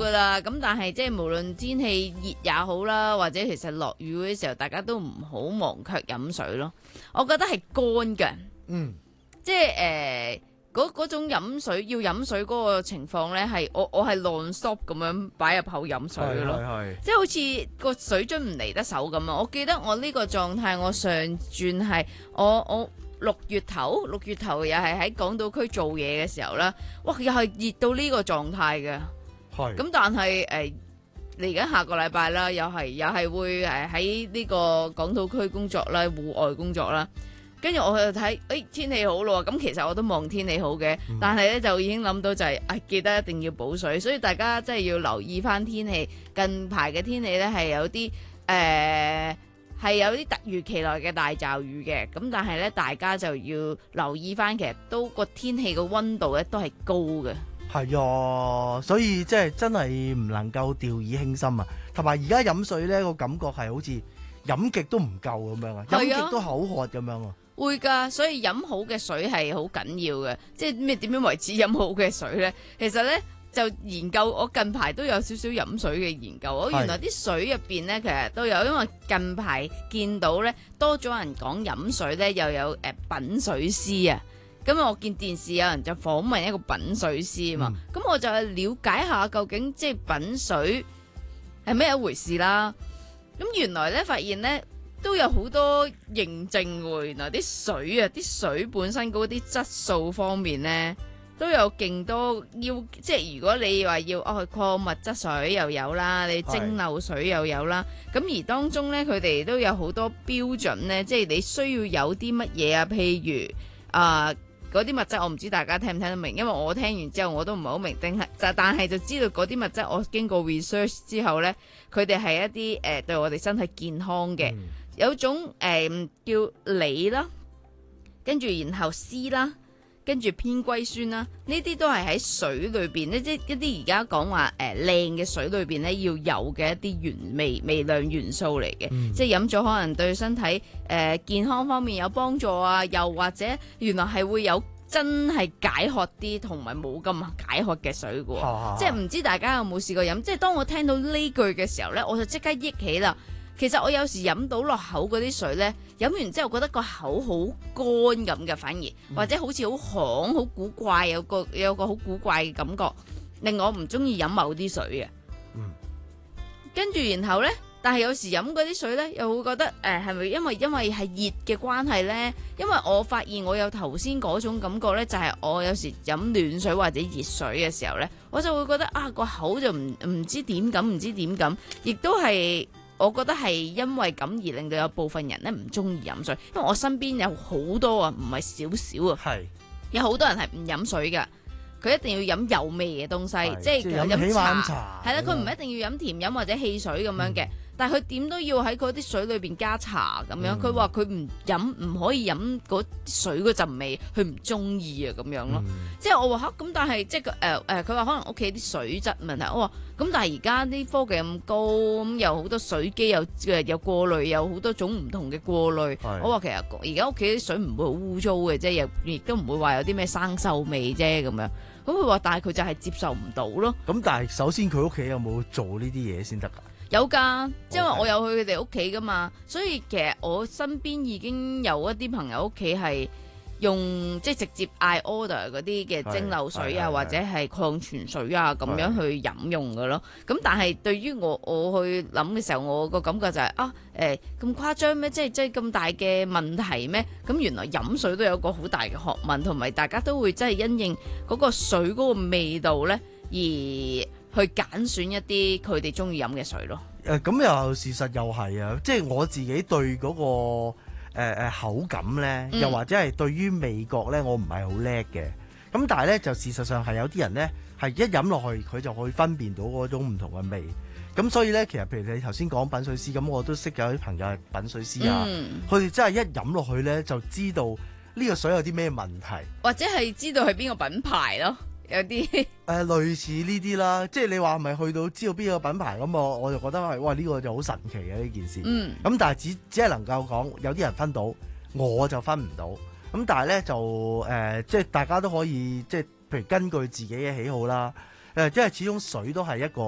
噶啦。咁但係即係無論天氣熱也好啦，或者其實落雨嗰啲時候，大家都唔好忘卻飲水咯。我覺得係乾嘅，即係嗰種飲水要飲水嗰個情況呢，係我係 non-stop 咁樣擺入口飲水嘅咯，即係好似個水樽唔離得手咁啊！我記得我呢個狀態，我上轉係我六月頭又係喺港島區做嘢嘅時候啦，哇！又係熱到呢個狀態嘅，咁但係嚟緊下個禮拜啦，又係會喺呢個港島區工作啦，戶外工作啦。跟住我就睇，天氣好咯，咁其實我都望天氣好嘅，但係咧就已經諗到就係，記得一定要補水，所以大家真係要留意翻天氣。近排嘅天氣咧係有啲係有啲突如其來嘅大驟雨嘅，咁但係咧大家就要留意翻，其實都個天氣個溫度咧都係高嘅。 係啊，所以即係真係唔能夠掉以輕心啊！同埋而家飲水咧個感覺係好似飲極都唔夠咁樣啊，飲極都口渴咁樣啊。 會㗎，所以飲好嘅水係好緊要嘅，即係咩點樣為止飲好嘅水呢？其實呢，就研究，我近排都有少少飲水嘅研究。我原來啲水入邊呢，其實都有，因為近排見到呢，多咗人講飲水呢，又有品水師啊。咁我見電視有人就訪問一個品水師啊嘛，咁我就去了解下究竟即係品水係咩一回事啦。咁原來呢，發現呢，都有好多認證喎，原來啲水本身嗰啲質素方面呢，都有勁多要，即係如果你話要礦物質水又有啦，你蒸餾水又有啦，咁而當中呢，佢哋都有好多標準呢，即係你需要有啲乜嘢啊，譬如嗰啲物質，我唔知大家聽唔聽得明，因為我聽完之後我都唔係好明，但係就知道嗰啲物質我經過 research 之後呢，佢哋係一啲對我哋身體健康嘅。有種叫鋰啦，跟住然後硒啦，跟住偏硅酸啦，呢啲都係喺水裏邊呢，即係一啲而家講話靚嘅水裏邊呢要有嘅一啲微量元素嚟嘅，即係飲咗可能對身體健康方面有幫助啊，又或者原來係會有真係解渴啲同埋冇咁解渴嘅水嘅喎，即係唔知大家有冇試過飲？即係當我聽到呢句嘅時候呢，我就即刻憶起啦。其實我有時飲到落口嗰啲水呢，飲完之後覺得個口好乾咁嘅，反而或者好似好旱、好古怪，有個好古怪嘅感覺，令我唔中意飲某啲水嘅。跟住然後呢，但係有時飲嗰啲水呢，又會覺得係咪因為係熱嘅關係呢？因為我發現我有頭先嗰種感覺呢，就係我有時飲暖水或者熱水嘅時候呢，我就會覺得個口就唔知點咁，亦都係。我覺得係因為咁而令到有部分人咧唔中意飲水，因為我身邊有好多啊，唔係少少啊，有好多人係唔飲水㗎，佢一定要飲有味嘅東西，即係飲茶，係啦，佢唔一定要飲甜飲或者汽水咁樣嘅，但係佢點都要喺嗰啲水裏邊加茶咁樣。佢話佢唔可以飲嗰水嗰陣味，佢唔中意啊咁樣咯。即係我話咁，但係即係佢話可能屋企啲水質問題。我話咁，但係而家啲科技咁高，咁有好多水機有過濾，有好多種唔同嘅過濾。我話其實而家屋企啲水唔會好污糟嘅啫，亦都唔會話有啲咩生鏽味啫咁樣。咁佢話，但係佢就係接受唔到咯。 咁但係首先佢屋企有冇做呢啲嘢先得㗎？ 有㗎，因為我有去佢哋屋企㗎嘛，所以其實我身邊已經有一啲朋友屋企係用即係直接嗌 order 嗰啲嘅蒸餾水啊，或者係礦泉水啊咁樣去飲用㗎咯。咁但係對於我去諗嘅時候，我個感覺就係咁誇張咩？即係咁大嘅問題咩？咁原來飲水都有個好大嘅學問，同埋大家都會真係因應嗰個水嗰個味道呢，而去揀選一啲佢哋中意飲嘅水咯。 咁又事實又係啊，即係我自己對嗰個口感呢，又或者係對於味覺呢，我唔係好叻嘅。咁但係呢，就事實上係有啲人呢，係一飲落去佢就可以分辨到嗰種唔同嘅味。咁所以呢，其實譬如你頭先講品水師，咁我都識有啲朋友係品水師啊，佢哋真係一飲落去呢，就知道呢個水有啲咩問題，或者係知道係邊個品牌咯。有啲類似呢啲啦，即係你話係咪去到知道邊個品牌咁，我就覺得係哇呢個就好神奇嘅呢件事。咁但係只係能夠講有啲人分到，我就分唔到。咁但係咧就即係大家都可以即係譬如根據自己嘅喜好啦。因為始終水都係一個